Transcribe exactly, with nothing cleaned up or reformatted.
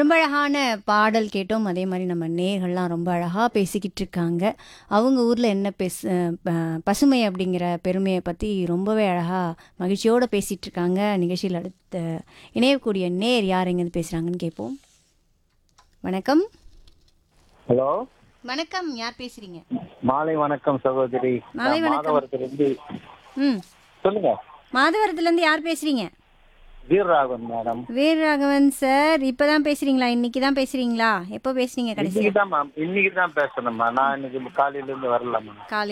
ரொம்ப அழகான பாடல் கேட்டோம். அதே மாதிரி நம்ம நேயர்கள்லாம் ரொம்ப அழகாக பேசிக்கிட்டு இருக்காங்க. அவங்க ஊரில் என்ன பேச ப- பசுமை அப்படிங்கிற பெருமையை பற்றி ரொம்பவே அழகாக மகிழ்ச்சியோடு பேசிகிட்டு இருக்காங்க. நிகழ்ச்சியில் அடுத்த இணையக்கூடிய நேர் யார் எங்கேருந்து பேசுகிறாங்கன்னு கேட்போம். வணக்கம். ஹலோ, வணக்கம், யார் பேசுகிறீங்க? மாலை வணக்கம் சகோதரி. மாலை நான் வணக்கம். மாதவரத்திலிருந்து. ம், சொல்லுங்க. மாதவரத்துலேருந்து யார் பேசுகிறீங்க? வீரராகவன் மேடம். வீரராகவன் சார், இப்போ தான் பேசுகிறீங்களா? இன்னைக்கு தான் பேசுகிறீங்களா? எப்போ பேசுனீங்க இன்னைக்கு கடைசியாக? தான் மேம், இன்னைக்கு தான் பேசணும்மா. நான் இன்னைக்கு காலையில இருந்து வரல மேம். காலை